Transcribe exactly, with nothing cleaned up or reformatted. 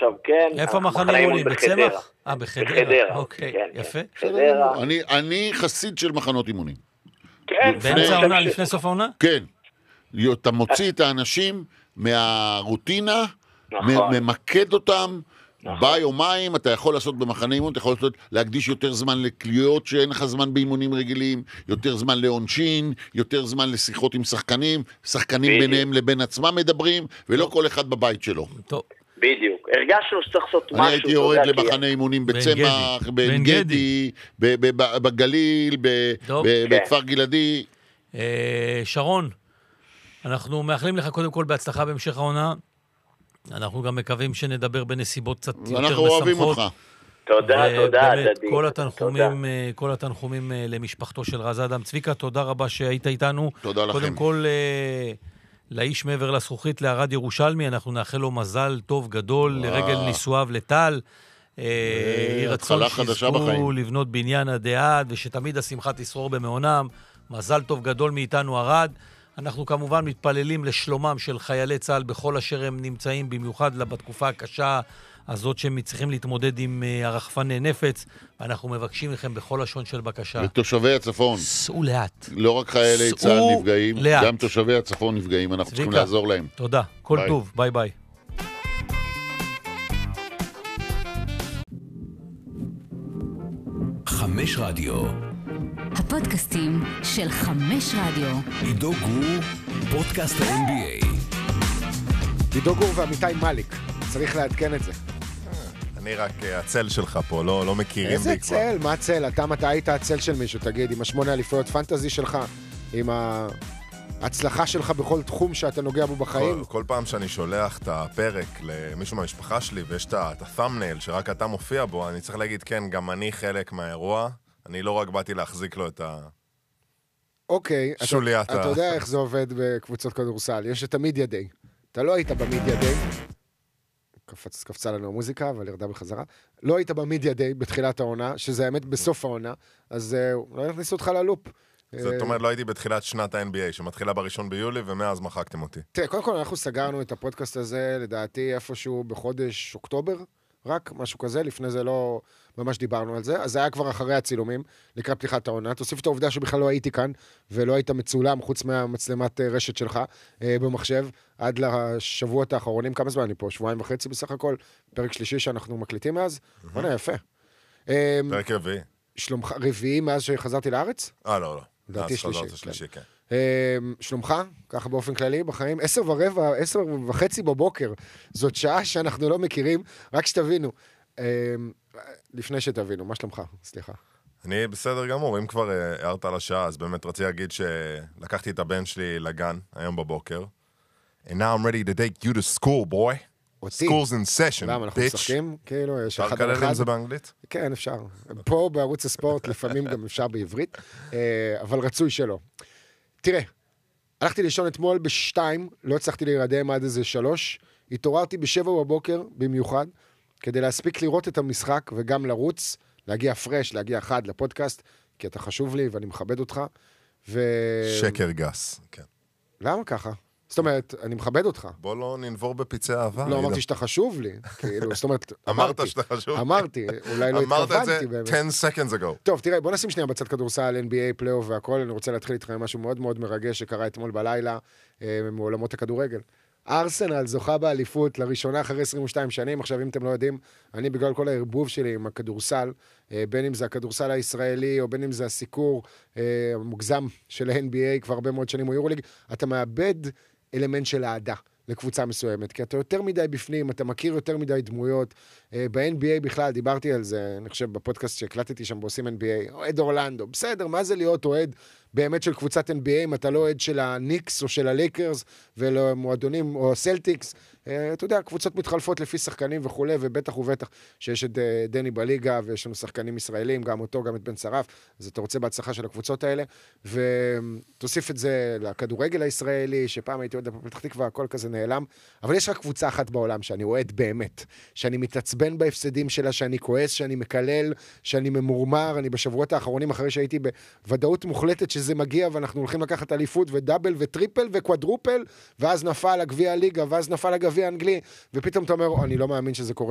עכשיו, כן. איפה מחנה אימונים? בצמח? אה, בחדרה. אוקיי, יפה. חדרה. אני חסיד של מחנות אימונים. כן. באמצע העונה, לפני סוף העונה? כן. אתה מוציא את האנשים מהרוטינה, ממקד אותם, ביומיים אתה יכול לעשות במחנה אימון, אתה יכול לעשות, להקדיש יותר זמן לקליות שאין לך זמן באימונים רגילים, יותר זמן לעונשין, יותר זמן לשיחות עם שחקנים, שחקנים ביניהם לבין עצמם מדברים, ולא כל אחד בבית שלו. טוב. בדיוק. הרגשנו שצריך לעשות משהו. אני הייתי יורד למחנה אימונים בצמח, בן גדי, בגליל, בכפר גלעדי. שרון, אנחנו מאחלים לך קודם כל בהצלחה בהמשך העונה. אנחנו גם מקווים שנדבר בנסיבות קצת יותר משמחות. אנחנו אוהבים אותך. תודה, תודה, באמת, כל התנחומים, כל התנחומים למשפחתו של רז אדם. צביקה, תודה רבה שהיית איתנו. תודה לכם. קודם כל, לאיש מעבר לזכוכית, לערד ירושלמי, אנחנו נאחל לו מזל טוב גדול, לרגל נישואיו לטל. יהי רצון שיזכו לבנות בניין עד עד, ושתמיד השמחה תשרור במעונם. מזל טוב גדול מאיתנו ערד. אנחנו כמובן מתפללים לשלומם של חיילי צה"ל בכל אשר הם נמצאים, במיוחד בתקופה הקשה הזאת שהם צריכים להתמודד עם הרחפני נפץ, ואנחנו מבקשים לכם בכל לשון של בקשה. ותושבי הצפון. סעו לאט. לא רק חיילי צה"ל נפגעים, לאט. גם תושבי הצפון נפגעים, אנחנו צריכים לעזור להם. תודה, כל ביי. טוב, ביי ביי. חמש רדיו. הפודקאסטים של חמש רדיו. עידו גור, פודקאסט ה-אן בי איי. עידו גור ועמיתי מליק, צריך לעדכן את זה. אני רק הצל שלך פה, לא, לא מכירים בי כבר. איזה צל? מה צל? אתה מתי היית הצל של מישהו, תגיד, עם השמונה אליפויות פנטזי שלך, עם ההצלחה שלך בכל תחום שאתה נוגע בו בחיים? כל, כל פעם שאני שולח את הפרק למישהו מהמשפחה שלי, ויש את ה-thumbnail שרק אתה מופיע בו, אני צריך להגיד, כן, גם אני חלק מהאירוע, אני לא רק באתי להחזיק לו את ה... אוקיי, שוליית אתה, ה... אתה יודע איך זה עובד בקבוצות כדורסל, יש את המידיה דיי. אתה לא היית במידיה דיי, קפצ, קפצה לנו המוזיקה, אבל ירדה בחזרה. לא היית במידיה דיי בתחילת העונה, שזה האמת בסוף העונה, אז uh, לא נכניסו אותך ללופ. זאת אומרת, לא הייתי בתחילת שנת ה-אן בי איי, שמתחילה בראשון ביולי, ומאז מחקתם אותי. תראה, קודם כל אנחנו סגרנו את הפודקאסט הזה, לדעתי איפשהו בחודש אוקטובר, רק משהו כזה, לפני זה לא ממש דיברנו על זה, אז זה היה כבר אחרי הצילומים, לקראת פתיחת העונה, תוסיף את העובדה שבכלל לא הייתי כאן, ולא היית מצולם חוץ מהמצלמת רשת שלך אה, במחשב, עד לשבועות האחרונים, כמה זמן אני פה? שבועיים וחצי בסך הכל, פרק שלישי שאנחנו מקליטים מאז, בוא'נה יפה. אה, פרק רביעי. שלומך, רביעי מאז שחזרתי לארץ? אה, לא, לא. לדעתי שלישי. שלישי, כן. שלומך, ככה באופן כללי בחיים, עשר ורבע, עשר וחצי בבוקר, זאת שעה שאנחנו לא מכירים, רק שתבינו, לפני שתבינו, מה שלומך? סליחה. אני בסדר גמור, אם כבר הערת על השעה, אז באמת רציתי להגיד שלקחתי את הבן שלי לגן, היום בבוקר, and now I'm ready to take you to school, boy. School's in session, למה, אנחנו משחקים? כאילו, יש אחד אחד. אפשר לקלל זה באנגלית? כן, אפשר. פה בערוץ הספורט, לפעמים גם אפשר בעברית, אבל רצוי שלא. תראה, הלכתי לישון אתמול בשתיים, לא הצלחתי להירדם עד איזה שלוש, התעוררתי בשבע בבוקר במיוחד, כדי להספיק לראות את המשחק וגם לרוץ, להגיע פרש, להגיע חד לפודקאסט, כי אתה חשוב לי ואני מכבד אותך. ו... שקר גס, כן. למה ככה? זאת אומרת, אני מכבד אותך. בוא לא ננבור בפיצי אהבה. לא אמרתי שאתה חשוב לי, כאילו, זאת אומרת, אמרת שאתה חשוב לי. אמרתי, אולי לא התכוונתי באמת. אמרת את זה ten seconds ago. טוב, תראה, בוא נשים שנייה בצד כדורסל, אן בי איי, פלייאוף והכל, אני רוצה להתחיל איתך עם משהו מאוד מאוד מרגש שקרה אתמול בלילה, מעולמות הכדורגל. ארסנל זוכה באליפות לראשונה אחרי עשרים ושתיים שנים, עכשיו אם אתם לא יודעים, אני בגלל כל הערבוב שלי עם הכדורסל, בין אם זה הכדורסל הישראלי, או בין אם זה הסיקור המוגזם של ה-אן בי איי, כבר הרבה מאוד שנים או יורוליג, אתה מאבד אלמנט של העדה לקבוצה מסוימת, כי אתה יותר מדי בפנים, אתה מכיר יותר מדי דמויות, ב-אן בי איי בכלל, דיברתי על זה, אני חושב בפודקאסט שהקלטתי שם בעושים אן בי איי, אוהד אורלנדו, בסדר, מה זה להיות אוהד באמת של קבוצת אן בי איי, אם אתה לא אוהד של הניקס או של הלייקרס, ולא מועדונים או סלטיקס, אתה יודע, קבוצות מתחלפות לפי שחקנים וכו', ובטח ובטח שיש את דני בליגה, ויש לנו שחקנים ישראלים, גם אותו, גם את בן שרף, אז אתה רוצה בהצלחה של הקבוצות האלה, ותוסיף את זה לכדורגל הישראלי, שפעם הייתי אוהד בפתח תקווה, הכל כזה נעלם, אבל יש רק קבוצה אחת בעולם שאני אוהד באמת, שאני מתעצבן בהפסדים שלה, שאני כועס, שאני מקלל, שאני ממורמר, אני בשבועות האחרונים אחרי שהייתי בוודאות מוחלטת שזה מגיע, ואנחנו הולכים לקחת אליפות ודאבל וטריפל וקוואדרופל, ואז נפל הגביע הליגה, ואז נפל הגביע האנגלי, ופתאום אתה אומר, אני לא מאמין שזה קורה